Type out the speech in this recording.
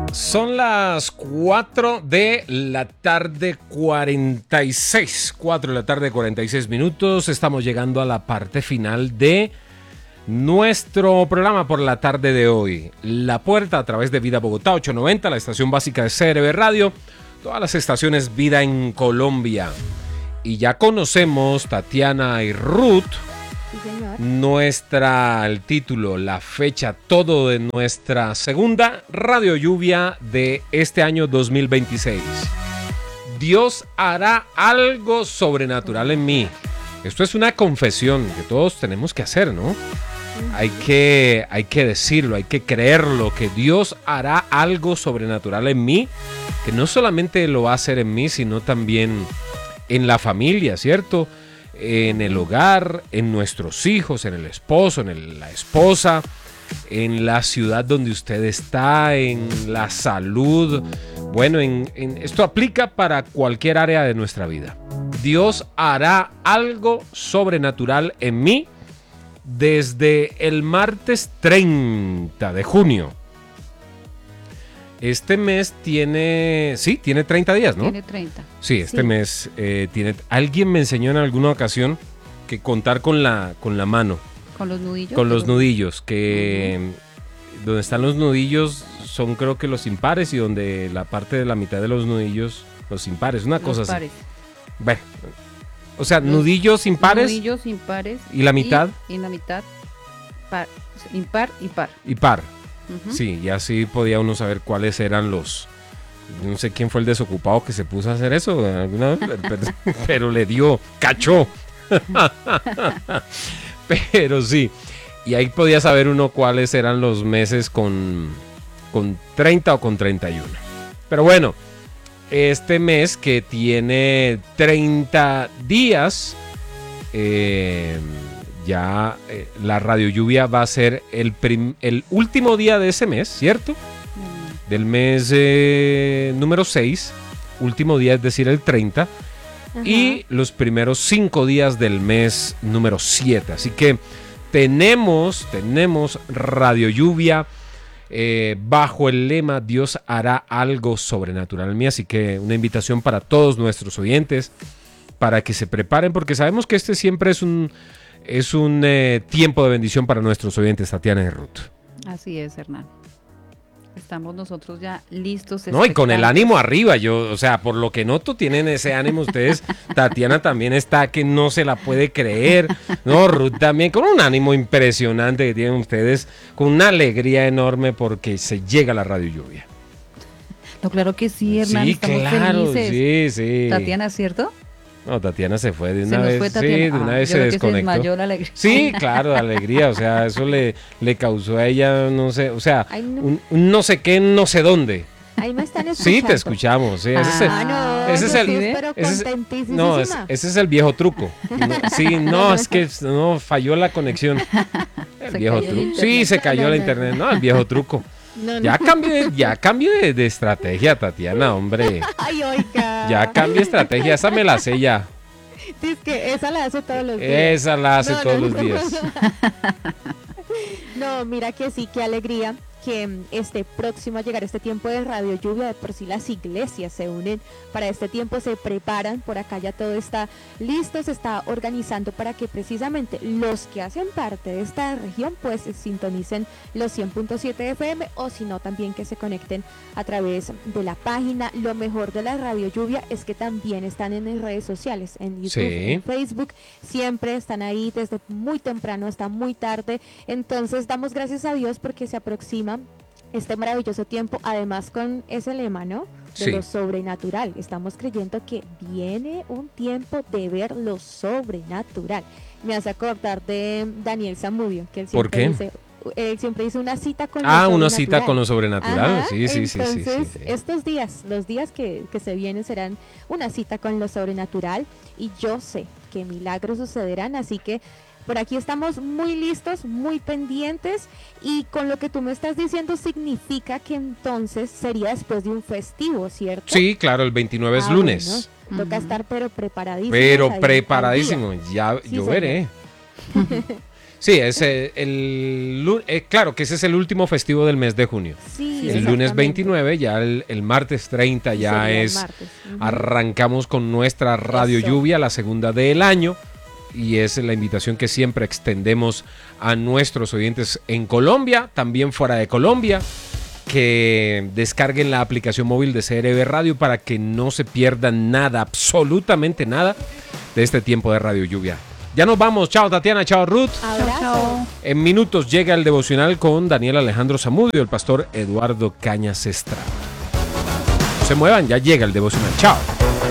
Son las 4 de la tarde 46. 4 de la tarde 46 minutos. Estamos llegando a la parte final de nuestro programa por la tarde de hoy. La Puerta a través de Vida Bogotá 890, la estación básica de CRB Radio. Todas las estaciones Vida en Colombia. Y ya conocemos, Tatiana y Ruth, el título, la fecha, todo de nuestra segunda Radio Lluvia de este año 2026. Dios hará algo sobrenatural en mí. Esto es una confesión que todos tenemos que hacer, ¿no? Hay que decirlo, hay que creerlo, que Dios hará algo sobrenatural en mí, que no solamente lo va a hacer en mí, sino también en la familia, ¿cierto? En el hogar, en nuestros hijos, en el esposo, en la esposa, en la ciudad donde usted está, en la salud. Bueno, esto aplica para cualquier área de nuestra vida. Dios hará algo sobrenatural en mí desde el martes 30 de junio. Este mes tiene 30 días, ¿no? Tiene 30. Sí, este mes tiene... Alguien me enseñó en alguna ocasión que contar con la mano. ¿Con los nudillos? Con los nudillos, que donde están los nudillos son creo que los impares y donde la parte de la mitad de los nudillos, los impares, una cosa así. Bueno, o sea, nudillos impares. Nudillos impares. ¿Y la mitad? Y la mitad, impar y par. Y par. Sí, y así podía uno saber cuáles eran los... No sé quién fue el desocupado que se puso a hacer eso alguna vez, pero le dio, cachó. Pero sí, y ahí podía saber uno cuáles eran los meses con 30 o con 31. Pero bueno, este mes que tiene 30 días... la Radio Lluvia va a ser el último día de ese mes, ¿cierto? Del mes número 6, último día, es decir, el 30. Ajá. Y los primeros 5 días del mes número 7. Así que tenemos Radio Lluvia bajo el lema Dios hará algo sobrenatural en mí. Así que una invitación para todos nuestros oyentes para que se preparen, porque sabemos que este siempre es un tiempo de bendición para nuestros oyentes, Tatiana y Ruth. Así es, Hernán. Estamos nosotros ya listos. No, y con el ánimo arriba, o sea, por lo que noto, tienen ese ánimo ustedes. Tatiana también está que no se la puede creer. No, Ruth también, con un ánimo impresionante que tienen ustedes, con una alegría enorme porque se llega a la Radio Lluvia. No, claro que sí, Hernán, sí, estamos claro, felices. Sí. Tatiana, ¿cierto? No, Tatiana se fue de una se vez. Fue, sí, de una vez se desconectó. Se desmayó la alegría. Sí, claro, alegría. O sea, eso le causó a ella, no sé, o sea, un no sé qué, no sé dónde. Ahí me están escuchando. Sí, te escuchamos. Sí, ese es el viejo truco. Es que no falló la conexión. El viejo truco. Sí, se cayó la internet. No, el viejo truco. No. Ya cambio de estrategia, Tatiana, hombre. Ay, oiga. Ya cambio de estrategia, esa me la sé ya. Es que esa la hace todos los días. Esa la hace todos los días. No, mira que sí, qué alegría que esté próximo a llegar este tiempo de Radio Lluvia. De por sí las iglesias se unen para este tiempo, se preparan, por acá ya todo está listo, se está organizando para que precisamente los que hacen parte de esta región pues sintonicen los 100.7 FM, o si no también que se conecten a través de la página. Lo mejor de la Radio Lluvia es que también están en las redes sociales, en YouTube, sí, en Facebook, siempre están ahí desde muy temprano hasta muy tarde. Entonces damos gracias a Dios porque se aproxima este maravilloso tiempo, además con ese lema, ¿no? De lo sobrenatural. Estamos creyendo que viene un tiempo de ver lo sobrenatural. Me hace acordar de Daniel Zamudio, que él siempre dice, siempre dice una cita con lo sobrenatural. Una cita con lo sobrenatural. Ajá, sí. Entonces, estos días, los días que se vienen serán una cita con lo sobrenatural, y yo sé que milagros sucederán, así que por aquí estamos muy listos, muy pendientes, y con lo que tú me estás diciendo significa que entonces sería después de un festivo, ¿cierto? Sí, claro, el 29 es lunes. Bueno, toca estar preparadísimo. Preparadísimo, ya sí, yo veré. Sí, es claro que ese es el último festivo del mes de junio. Sí, El lunes exactamente. 29, ya el martes 30 ya Sería el es, martes. Ujú. arrancamos con nuestra Radio Eso. Lluvia, la segunda del año, y es la invitación que siempre extendemos a nuestros oyentes en Colombia, también fuera de Colombia, que descarguen la aplicación móvil de CRB Radio para que no se pierdan nada, absolutamente nada, de este tiempo de Radio Lluvia. Ya nos vamos, chao Tatiana, chao Ruth. Abrazo. Chao. En minutos llega el devocional con Daniel Alejandro Zamudio y el pastor Eduardo Cañas Estrada. No se muevan, ya llega el devocional. Chao.